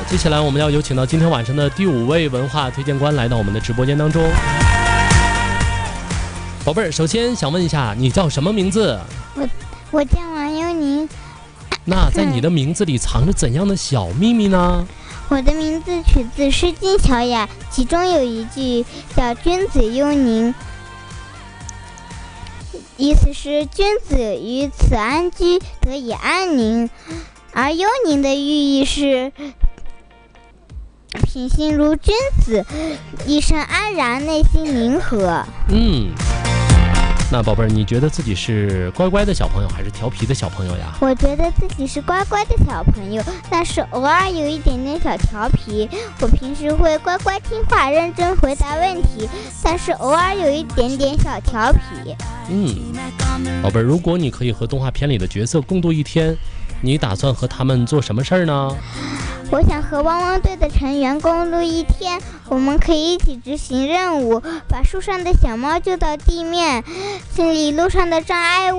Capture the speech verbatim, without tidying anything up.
接下来我们要有请到今天晚上的第五位文化推荐官来到我们的直播间当中。宝贝儿，首先想问一下，你叫什么名字？ 我我叫王悠宁。 那在你的名字里藏着怎样的小秘密呢？ 我的名字取自《诗经·小雅》，其中有一句叫“君子忧宁”，意思是君子于此安居，得以安宁。而忧宁的寓意是品行如君子，一生安然，内心宁和。 嗯。那宝贝儿，你觉得自己是乖乖的小朋友还是调皮的小朋友呀？ 我觉得自己是乖乖的小朋友，但是偶尔有一点点小调皮。我平时会乖乖听话，认真回答问题，但是偶尔有一点点小调皮。 嗯，宝贝儿，如果你可以和动画片里的角色共度一天，你打算和他们做什么事儿呢？ 我想和汪汪队的成员共度一天，我们可以一起执行任务，把树上的小猫救到地面，清理路上的障碍物。